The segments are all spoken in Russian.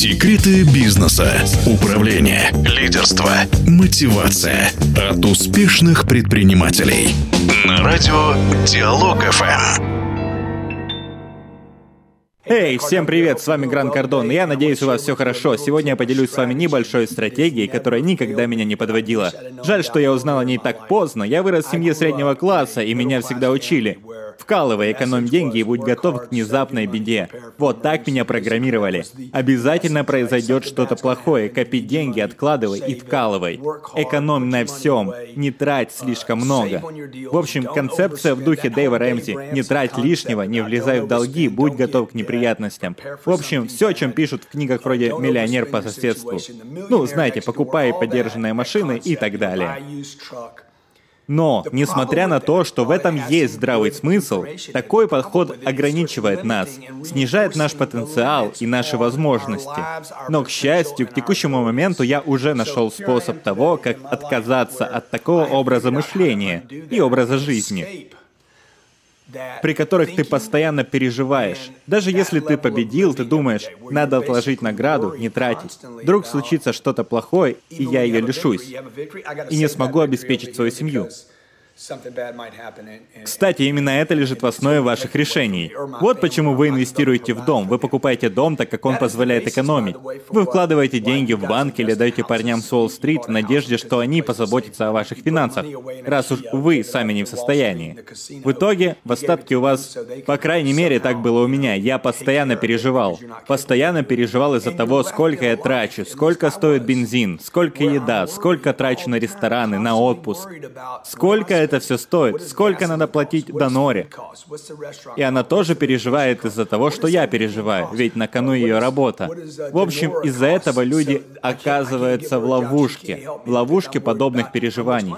Секреты бизнеса, управления, лидерства, мотивация от успешных предпринимателей. На радио Диалог ФМ. Эй, всем привет, с вами Грант Кардон, и я надеюсь, у вас все хорошо. Сегодня я поделюсь с вами небольшой стратегией, которая никогда меня не подводила. Жаль, что я узнал о ней так поздно. Я вырос в семье среднего класса, и меня всегда учили: вкалывай, экономь деньги и будь готов к внезапной беде. Вот так меня программировали. Обязательно произойдет что-то плохое. Копи деньги, откладывай и вкалывай. Экономь на всем. Не трать слишком много. В общем, концепция в духе Дэйва Рэмзи: не трать лишнего, не влезай в долги, будь готов к неприятностям. В общем, все, о чем пишут в книгах вроде «Миллионер по соседству». Ну, знаете, покупай подержанные машины и так далее. Но, несмотря на то, что в этом есть здравый смысл, такой подход ограничивает нас, снижает наш потенциал и наши возможности. Но, к счастью, к текущему моменту я уже нашел способ того, как отказаться от такого образа мышления и образа жизни, при которых ты постоянно переживаешь. Даже если ты победил, ты думаешь: надо отложить награду, не тратить. Вдруг случится что-то плохое, и я ее лишусь, и не смогу обеспечить свою семью. Кстати, именно это лежит в основе ваших решений. Вот почему вы инвестируете в дом. Вы покупаете дом, так как он позволяет экономить. Вы вкладываете деньги в банк или даете парням с Уолл-стрит в надежде, что они позаботятся о ваших финансах, раз уж вы сами не в состоянии. В итоге, в остатке у вас, по крайней мере, так было у меня, я постоянно переживал. Постоянно переживал из-за того, сколько я трачу, сколько стоит бензин, сколько еда, сколько трачу на рестораны, на отпуск, сколько это все стоит, сколько надо платить Доноре. И она тоже переживает из-за того, что я переживаю, ведь на кону ее работа. В общем, из-за этого люди оказываются в ловушке подобных переживаний.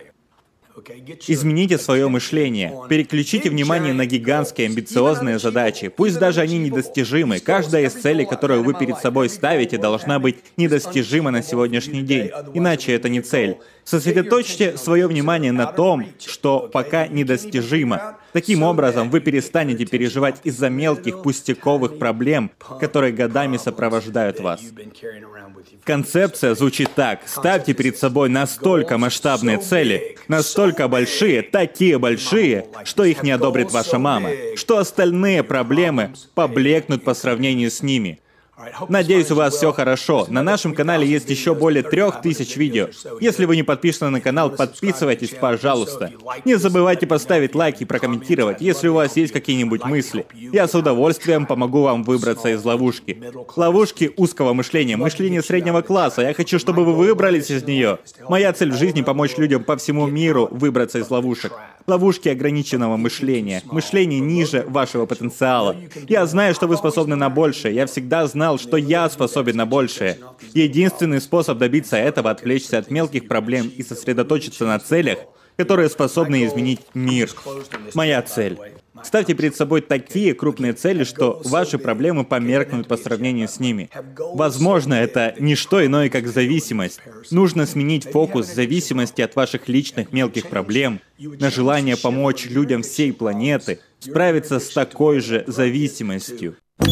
Измените свое мышление. Переключите внимание на гигантские амбициозные задачи. Пусть даже они недостижимы. Каждая из целей, которую вы перед собой ставите, должна быть недостижима на сегодняшний день. Иначе это не цель. Сосредоточьте свое внимание на том, что пока недостижимо. Таким образом, вы перестанете переживать из-за мелких пустяковых проблем, которые годами сопровождают вас. Концепция звучит так: ставьте перед собой настолько масштабные цели, настолько большие, такие большие, что их не одобрит ваша мама, что остальные проблемы поблекнут по сравнению с ними. Надеюсь, у вас все хорошо. На нашем канале есть еще более 3000 видео. Если вы не подписаны на канал, подписывайтесь, пожалуйста. Не забывайте поставить лайк и прокомментировать, если у вас есть какие-нибудь мысли. Я с удовольствием помогу вам выбраться из ловушки. Ловушки узкого мышления, мышления среднего класса. Я хочу, чтобы вы выбрались из нее. Моя цель в жизни — помочь людям по всему миру выбраться из ловушек. Ловушки ограниченного мышления. Мышление ниже вашего потенциала. Я знаю, что вы способны на большее. Я всегда знал, что я способен на большее. Единственный способ добиться этого — отвлечься от мелких проблем и сосредоточиться на целях, которые способны изменить мир. Моя цель. Ставьте перед собой такие крупные цели, что ваши проблемы померкнут по сравнению с ними. Возможно, это не что иное, как зависимость. Нужно сменить фокус зависимости от ваших личных мелких проблем на желание помочь людям всей планеты справиться с такой же зависимостью.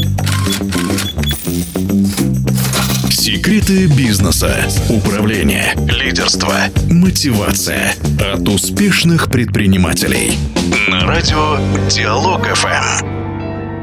Секреты бизнеса, управления, лидерства, мотивация от успешных предпринимателей. На радио Диалог ФМ.